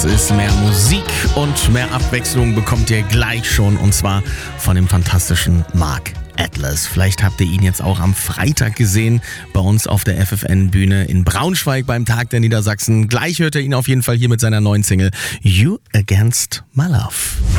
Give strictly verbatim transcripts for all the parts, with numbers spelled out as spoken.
Es ist mehr Musik und mehr Abwechslung bekommt ihr gleich schon, und zwar von dem fantastischen Mark Atlas. Vielleicht habt ihr ihn jetzt auch am Freitag gesehen bei uns auf der F F N-Bühne in Braunschweig beim Tag der Niedersachsen. Gleich hört ihr ihn auf jeden Fall hier mit seiner neuen Single You Against My Love.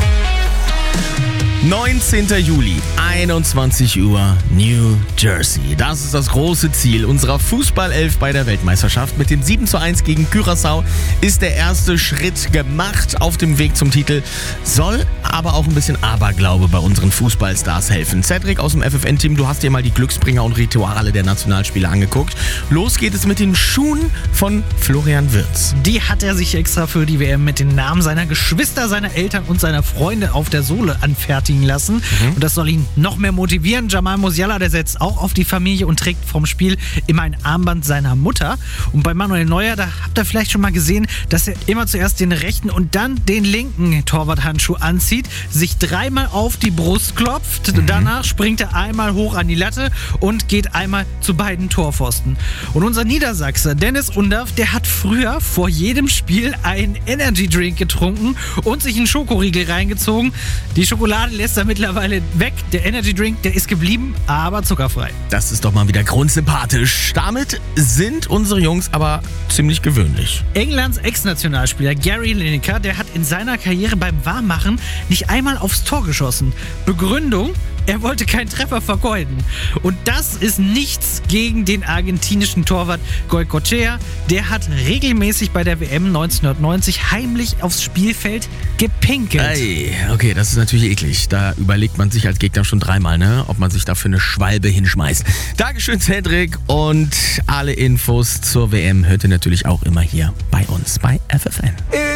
neunzehnten Juli, einundzwanzig Uhr, New Jersey. Das ist das große Ziel unserer Fußballelf bei der Weltmeisterschaft. Mit dem sieben zu eins gegen Curaçao ist der erste Schritt gemacht auf dem Weg zum Titel. Soll aber auch ein bisschen Aberglaube bei unseren Fußballstars helfen. Cedric aus dem F F N-Team, du hast dir mal die Glücksbringer und Rituale der Nationalspieler angeguckt. Los geht es mit den Schuhen von Florian Wirtz. Die hat er sich extra für die W M mit den Namen seiner Geschwister, seiner Eltern und seiner Freunde auf der Sohle anfertigen lassen. Mhm. Und das soll ihn noch mehr motivieren. Jamal Musiala, der setzt auch auf die Familie und trägt vom Spiel immer ein Armband seiner Mutter. Und bei Manuel Neuer, da habt ihr vielleicht schon mal gesehen, dass er immer zuerst den rechten und dann den linken Torwarthandschuh anzieht, sich dreimal auf die Brust klopft. Mhm. Danach springt er einmal hoch an die Latte und geht einmal zu beiden Torpfosten. Und unser Niedersachse Dennis Undaff, der hat früher vor jedem Spiel einen Energy Drink getrunken und sich einen Schokoriegel reingezogen. Die Schokolade lässt er mittlerweile weg. Der Energy Drink, der ist geblieben, aber zuckerfrei. Das ist doch mal wieder grundsympathisch. Damit sind unsere Jungs aber ziemlich gewöhnlich. Englands Ex-Nationalspieler Gary Lineker, der hat in seiner Karriere beim Warmmachen nicht einmal aufs Tor geschossen. Begründung: Er wollte keinen Treffer vergeuden. Und das ist nichts gegen den argentinischen Torwart Goycochea. Der hat regelmäßig bei der W M neunzehnhundertneunzig heimlich aufs Spielfeld gepinkelt. Ey, okay, das ist natürlich eklig. Da überlegt man sich als Gegner schon dreimal, ne, ob man sich dafür eine Schwalbe hinschmeißt. Dankeschön, Cedric. Und alle Infos zur W M hört ihr natürlich auch immer hier bei uns bei F F N.